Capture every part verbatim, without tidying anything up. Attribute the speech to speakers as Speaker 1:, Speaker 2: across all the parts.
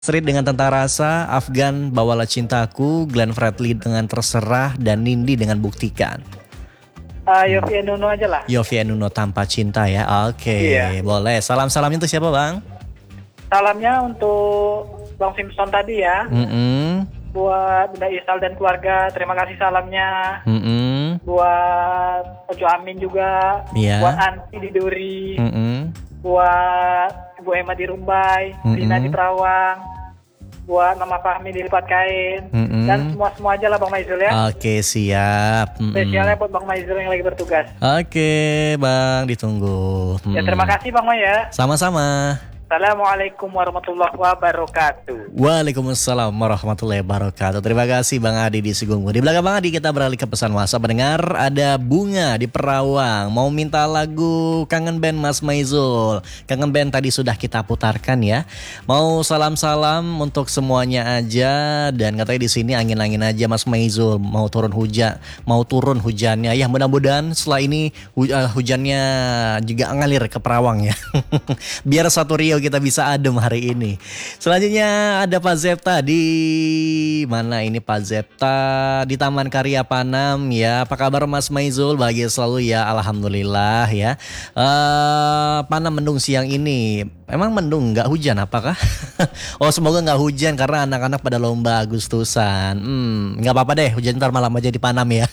Speaker 1: Street dengan Tentara Rasa, Afgan Bawalah Cintaku, Glenn Fredly dengan Terserah, dan Nindi dengan Buktikan.
Speaker 2: Uh, Yovie and Nuno aja lah.
Speaker 1: Yovie and Nuno Tanpa Cinta ya. Oke,
Speaker 2: Iya.
Speaker 1: boleh. Salam-salamnya untuk siapa, Bang?
Speaker 2: Salamnya untuk Bang Simpson tadi ya.
Speaker 1: Mm-mm.
Speaker 2: Buat Bunda Isal dan keluarga, terima kasih salamnya.
Speaker 1: Mm-mm.
Speaker 2: Buat Ojo Amin juga.
Speaker 1: Iya.
Speaker 2: Buat Anti di Duri.
Speaker 1: Mm-mm.
Speaker 2: Buat Bu Emma di Rumbai.
Speaker 1: Mm-mm.
Speaker 2: Rina di Perawang. Buat Mama Fahmi di Lipat Kain.
Speaker 1: Mm-mm.
Speaker 2: Dan semua-semua aja lah Bang Maizul ya.
Speaker 1: Oke, siap. Mm-mm.
Speaker 2: Spesialnya buat Bang Maizul yang lagi bertugas.
Speaker 1: Oke, Bang, ditunggu.
Speaker 2: Ya
Speaker 1: Mm-mm.
Speaker 2: terima kasih Bang Mai ya.
Speaker 1: Sama-sama.
Speaker 2: Assalamualaikum warahmatullahi wabarakatuh.
Speaker 1: Waalaikumsalam warahmatullahi wabarakatuh. Terima kasih Bang Adi di Sigunggu. Di belakang Bang Adi kita beralih ke pesan WhatsApp. Mendengar ada Bunga di Perawang mau minta lagu Kangen Band Mas Maizul. Kangen Band tadi sudah kita putarkan ya. Mau salam-salam untuk semuanya aja, dan katanya di sini angin-angin aja Mas Maizul. Mau turun hujan, mau turun hujannya. Ya mudah-mudahan setelah ini hu- uh, hujannya juga ngalir ke Perawang ya. Biar satu Rio kita bisa adem hari ini. Selanjutnya ada Pak Zepta di mana ini Pak Zepta? Di Taman Karya Panam ya. Apa kabar Mas Maizul? Bahagia selalu ya, alhamdulillah ya. Uh, Panam mendung siang ini. Emang mendung, nggak hujan apakah? Oh semoga nggak hujan karena anak-anak pada lomba Agustusan. Hmm, nggak apa-apa deh, hujan ntar malam aja di Panam ya.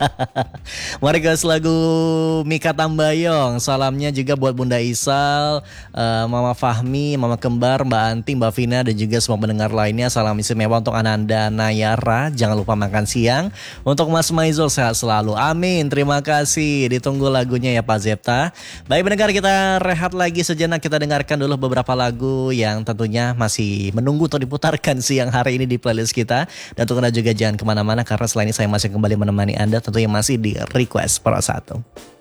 Speaker 1: Mari guys, lagu Mika Tambayong. Salamnya juga buat Bunda Isal, uh, Mama Fahmi, Mama Kembar, Mbak Anti, Mbak Vina, dan juga semua pendengar lainnya. Salam istimewa untuk Ananda Nayara. Jangan lupa makan siang. Untuk Mas Maizul sehat selalu. Amin. Terima kasih. Ditunggu lagunya ya Pak Zepta. Baik pendengar, kita rehat lagi sejenak. Kita dengarkan dulu beberapa lagu yang tentunya masih menunggu untuk diputarkan siang hari ini di playlist kita. Dan untuk Anda juga jangan kemana-mana, karena selain ini saya masih kembali menemani Anda tentunya masih di Request Pro satu.